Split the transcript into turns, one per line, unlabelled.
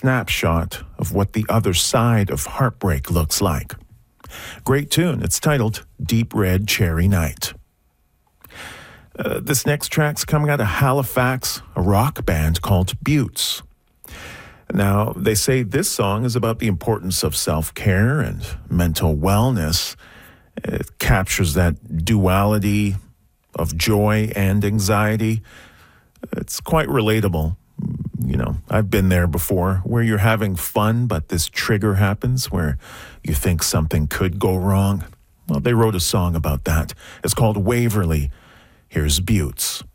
snapshot of what the other side of heartbreak looks like. Great tune. It's titled Deep Red Cherry Night. This next track's coming out of Halifax, a rock band called Buttes. Now, they say this song is about the importance of self-care and mental wellness. It captures that duality of joy and anxiety. It's quite relatable. You know, I've been there before, where you're having fun, but this trigger happens where you think something could go wrong. Well, they wrote a song about that. It's called Waverly. Here's Buttes.